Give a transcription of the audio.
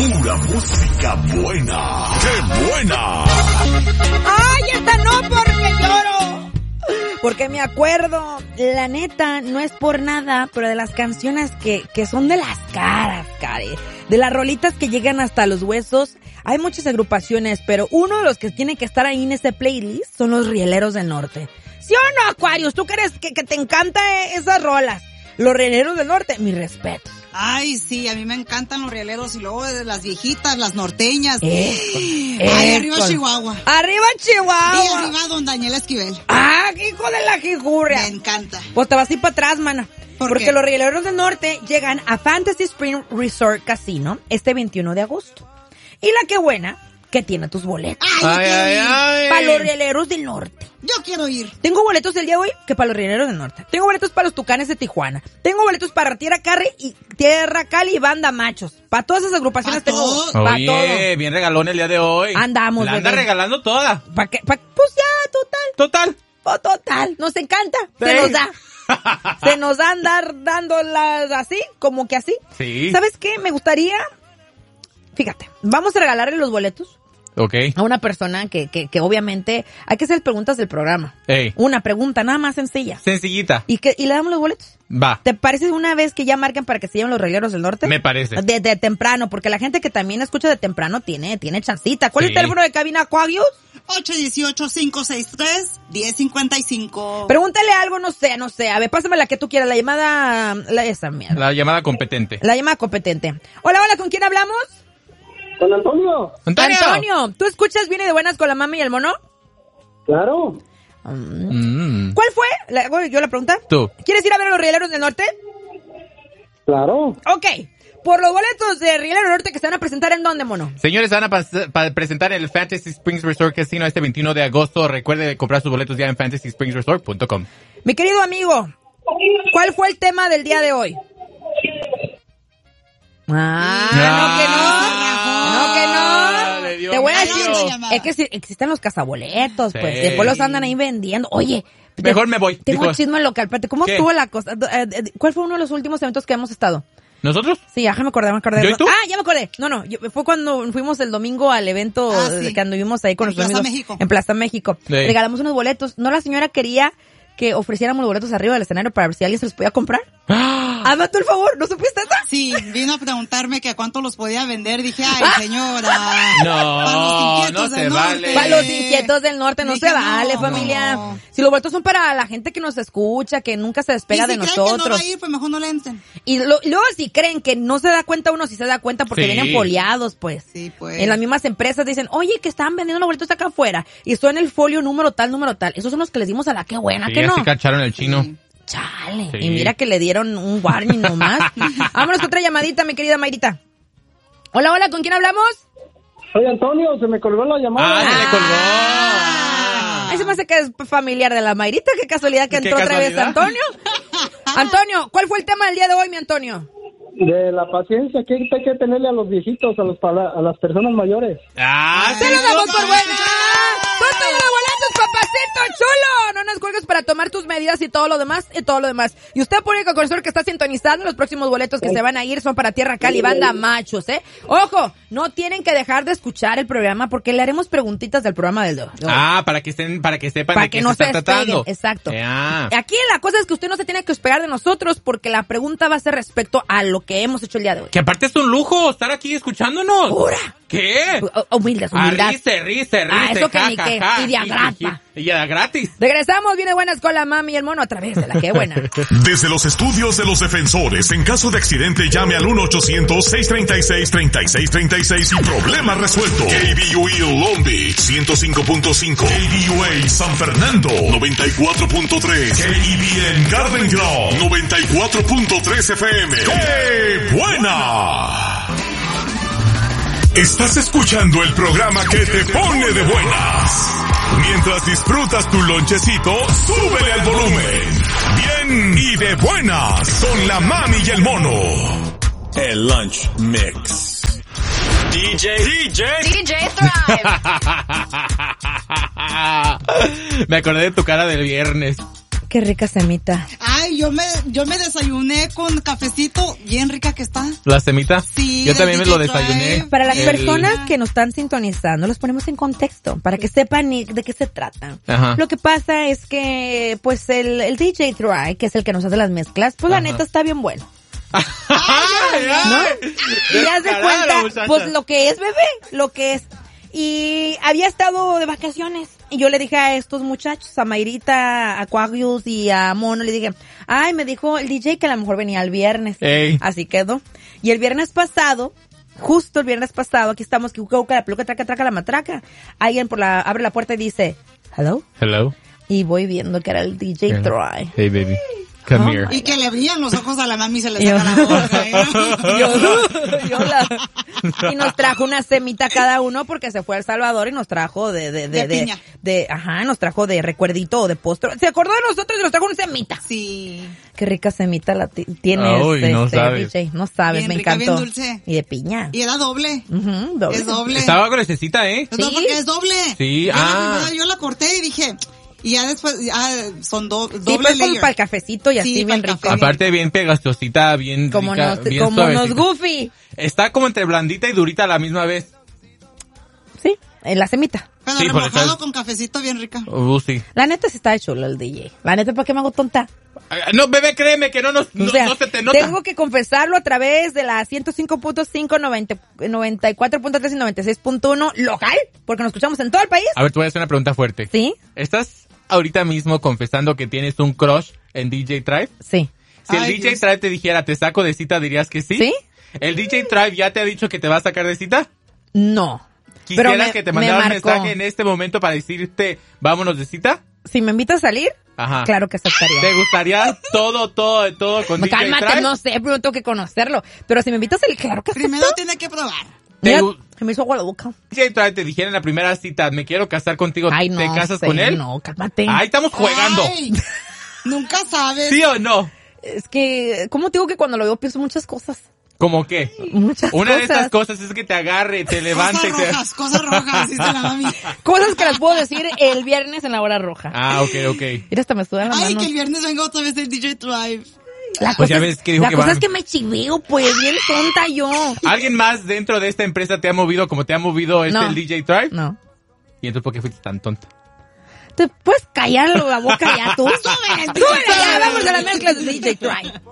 Pura música buena. ¡Qué buena! ¡Ay, esta no, porque lloro! Porque me acuerdo, la neta, no es por nada, pero de las canciones que son de las caras, Cari. De las rolitas que llegan hasta los huesos. Hay muchas agrupaciones, pero uno de los que tiene que estar ahí en este playlist son los Rieleros del Norte. ¿Sí o no, Aquarius? ¿Tú crees que te encantan esas rolas? Los Rieleros del Norte, mi respeto. Ay, sí, a mí me encantan los rieleros y luego de las viejitas, las norteñas. Ay, arriba Chihuahua. ¡Arriba Chihuahua! Y arriba Don Daniel Esquivel. ¡Ah, hijo de la jijurria! Me encanta. Pues te vas a ir para atrás, mana. Porque qué? Los Rieleros del Norte llegan a Fantasy Spring Resort Casino este 21 de agosto. Y la que buena, que tiene tus boletos. Ay. Para los Rieleros del Norte. Yo quiero ir. Tengo boletos el día de hoy que para los Rieleros del Norte. Tengo boletos para los Tucanes de Tijuana. Tengo boletos para Tierra Cali y Banda Machos. Para todas esas agrupaciones tengo. Para Oye, todo. bien regalón el día de hoy. Andamos, La anda bebé. regalando toda. Pues ya, total. Total. Nos encanta. Sí. Se nos da. Se nos da andar dándolas así, como que así. Sí. ¿Sabes qué? Me gustaría... Fíjate, vamos a regalarle los boletos Ok. a una persona que obviamente hay que hacer preguntas del programa. Ey. Una pregunta nada más sencilla. Sencillita. Y le damos los boletos. Va. ¿Te parece una vez que ya marquen para que se lleven los Rieleros del Norte? Me parece. De temprano, porque la gente que también escucha de temprano tiene chancita. ¿Cuál es el Sí. teléfono de cabina, Aquarius? 818-563-1055. Pregúntale algo, no sé. A ver, pásame la que tú quieras, la llamada... esa mierda. La llamada competente. La llamada competente. Hola, ¿con quién hablamos? Con Antonio. Antonio, ¿tú escuchas Viene de Buenas con la mami y el mono? Claro. ¿Cuál fue? ¿Hago yo la pregunta? Tú. ¿Quieres ir a ver a los Rieleros del Norte? Claro. Ok. Por los boletos de Rieleros del Norte que se van a presentar, ¿en dónde, mono? Señores, van a presentar el Fantasy Springs Resort Casino este 21 de agosto. Recuerde comprar sus boletos ya en fantasyspringsresort.com. Mi querido amigo, ¿cuál fue el tema del día de hoy? No. Te voy a decir, es que existen los cazaboletos, pues, Sí. después los andan ahí vendiendo. Oye, Mejor me voy. tengo un chisme local, espérate, ¿cómo ¿Qué? estuvo la cosa? ¿Cuál fue uno de los últimos eventos que hemos estado? ¿Nosotros? Sí, me acordé. ¿Yo y tú? Ya me acordé. No, fue cuando fuimos el domingo al evento sí. que anduvimos ahí con En nuestros Plaza amigos México. en Plaza México. Sí. Regalamos unos boletos. ¿No la señora quería que ofreciéramos los boletos arriba del escenario para ver si alguien se los podía comprar? Hazme tú el favor, ¿no supiste eso? Sí, vino a preguntarme que a cuánto los podía vender. Dije, ay, señora. No, Para los inquietos no del se norte. vale. Para los inquietos del norte no Dije, se vale, no, familia. no. Si los boletos son para la gente que nos escucha, que nunca se despega Y si de creen que no nosotros. va a ir, pues mejor no le entren. Y luego si creen que no se da cuenta uno, si se da cuenta porque Sí. vienen foliados, pues. Sí, pues. En las mismas empresas dicen, oye, que estaban vendiendo los boletos acá afuera. Y estoy en el folio número tal. Esos son los que les dimos a la qué buena, Sí, que ya no. se cacharon el chino. Sí. Chale. Sí. Y mira que le dieron un warning nomás. Vámonos con otra llamadita, mi querida Mayrita. Hola, ¿con quién hablamos? Soy Antonio, se me colgó la llamada. Se le colgó. Ahí se me hace que es familiar de la Mayrita. Qué casualidad que ¿Qué entró otra vez casualidad? Antonio. Antonio, ¿cuál fue el tema del día de hoy, mi Antonio? De la paciencia que hay que tenerle a los viejitos, a las personas mayores. ¡Se lo damos por buena! ¡Son todos los boletos, papacito chulo! No nos cuelgues para tomar tus medidas y todo lo demás, Y usted, público conocedor que está sintonizando, los próximos boletos que se van a ir son para Tierra Cali, Banda Machos, ¿eh? Ojo, no tienen que dejar de escuchar el programa porque le haremos preguntitas del programa del de hoy. Para que sepan Para de que qué no se se está tratando. despeguen, exacto. Ya. Aquí la cosa es que usted no se tiene que despegar de nosotros porque la pregunta va a ser respecto a lo que hemos hecho el día de hoy. Que aparte es un lujo estar aquí escuchándonos. ¡Pura! ¿Qué? Humildad. Risa. Eso que ni qué. Y de a grata. Y ya gratis. Regresamos, viene buenas con la mami y el mono a través de la que buena. Desde los estudios de los defensores, en caso de accidente llame al 1-800-636-3636 y problema resuelto. KBUE Long Beach 105.5, KBUA San Fernando 94.3, KBN Garden Grove 94.3 FM. ¡Qué buena! Estás escuchando el programa que te pone de buenas. Mientras disfrutas tu lonchecito, súbele al volumen. Bien y de buenas con la mami y el mono. El Lunch Mix. DJ Thrive. Me acordé de tu cara del viernes. Qué rica semita. Ay, Ay, yo me desayuné con cafecito, bien rica que está. ¿La semita? Sí. Yo también me lo DJ desayuné. Drive. Para las personas que nos están sintonizando, los ponemos en contexto para que sepan de qué se trata. Ajá. Lo que pasa es que, pues, el DJ Try, que es el que nos hace las mezclas, pues la Ajá. neta está bien bueno. ¿No? Y haz de cuenta, pues lo que es, bebé, lo que es. Y había estado de vacaciones. Y yo le dije a estos muchachos, a Mayrita, a Aquarius y a Mono, le dije, ay, me dijo el DJ que a lo mejor venía el viernes. Ey. Así quedó. Y el viernes pasado, justo el viernes pasado, aquí estamos, que la peluca, traca, la matraca. Alguien abre la puerta y dice, hello. Hello. Y voy viendo que era el DJ Try. Hey, baby. Come Oh here. Y que le brillan los ojos a la mami y se le saca la boca. Y nos trajo una semita cada uno porque se fue a El Salvador y nos trajo De piña. nos trajo de recuerdito o de postre. Se acordó de nosotros y nos trajo una semita. Sí. Qué rica semita tienes, Ay, no sabes. DJ. No sabes, Bien me rica, encantó. bien dulce. Y de piña. Y era doble. Ujú, doble. Es doble. Estaba gruesecita, ¿eh? No, Sí. porque es doble. Sí, Yo la corté y dije, y ya después, son doble Sí, pues como layer. para el cafecito y así Sí, bien para el rico. café. Aparte bien pegastosita, bien Como rica, nos, bien como nos suavecita. Goofy. Está como entre blandita y durita a la misma vez. Sí, en la semita. Pero Sí, por remojado eso es- con cafecito bien rica. Sí. La neta sí está chulo el DJ. La neta, ¿para qué me hago tonta? No, bebé, créeme que no O sea, se te nota. tengo que confesarlo a través de la 105.5, 94.3 y 96.1 local, porque nos escuchamos en todo el país. A ver, te voy a hacer una pregunta fuerte. ¿Sí? ¿Estás ahorita mismo confesando que tienes un crush en DJ Tribe? Sí. Si el Ay, DJ Dios. Tribe te dijera, te saco de cita, ¿dirías que sí? ¿Sí? ¿El DJ Tribe ya te ha dicho que te va a sacar de cita? No. ¿Quisieras que te mandara un marcó. mensaje en este momento para decirte, vámonos de cita? Si me invitas a salir, Ajá. claro que aceptaría. ¿Te gustaría todo con DJ Cálmate, Tribe? no sé, primero tengo que conocerlo. Pero si me invitas a salir, claro que acepto. Primero tiene que probar. Mira, Te gu- se me hizo agua la boca. DJ Tribe te dijera en la primera cita, me quiero casar contigo, Ay, no ¿te casas sé, con él? No, cálmate. Ahí estamos jugando. Ay, nunca sabes. ¿Sí o no? Es que, ¿cómo te digo que cuando lo veo pienso muchas cosas? ¿Cómo qué? Muchas Una de cosas. estas cosas es que te agarre, te levante y te... Cosas rojas, dice la mami. Cosas que las puedo decir el viernes en la hora roja. Ah, ok. Mira, hasta me sudan las Ay, manos. que el viernes venga otra vez el DJ Tribe. La Pues ya cosa ves que dijo la que cosa van. es que me chiveo, pues, bien tonta yo. ¿Alguien más dentro de esta empresa te ha movido como te ha movido No. el DJ Tribe? No. ¿Y entonces por qué fuiste tan tonta? ¿Te puedes callar la boca ya tú? Súbele ya, vamos a las mezclas de DJ Tribe.